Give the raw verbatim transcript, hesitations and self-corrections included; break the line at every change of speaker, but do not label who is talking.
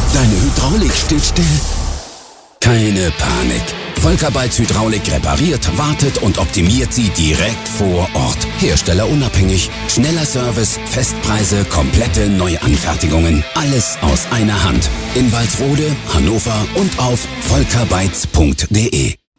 Deine Hydraulik steht still? Keine Panik. Volkerbeits Hydraulik repariert, wartet und optimiert sie direkt vor Ort. Herstellerunabhängig. Schneller Service, Festpreise, komplette Neuanfertigungen. Alles aus einer Hand. In Walsrode, Hannover und auf volkerbeits punkt de.